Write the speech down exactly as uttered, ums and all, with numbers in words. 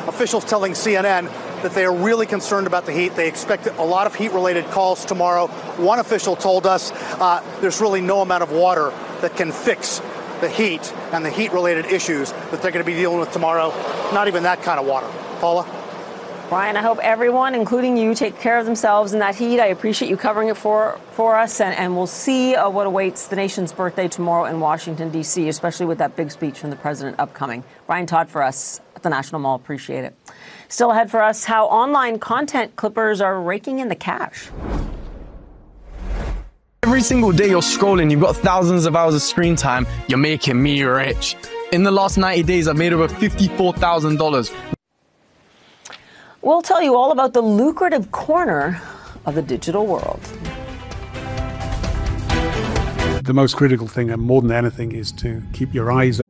officials telling C N N that they are really concerned about the heat. They expect a lot of heat-related calls tomorrow. One official told us uh, there's really no amount of water that can fix the heat and the heat-related issues that they're going to be dealing with tomorrow. Not even that kind of water. Paula? Brian, I hope everyone, including you, take care of themselves in that heat. I appreciate you covering it for, for us, and, and we'll see uh, what awaits the nation's birthday tomorrow in Washington, D C, especially with that big speech from the president upcoming. Brian Todd for us at the National Mall. Appreciate it. Still ahead for us, how online content clippers are raking in the cash. Every single day you're scrolling, you've got thousands of hours of screen time, you're making me rich. In the last ninety days, I've made over fifty-four thousand dollars. We'll tell you all about the lucrative corner of the digital world. The most critical thing, and more than anything, is to keep your eyes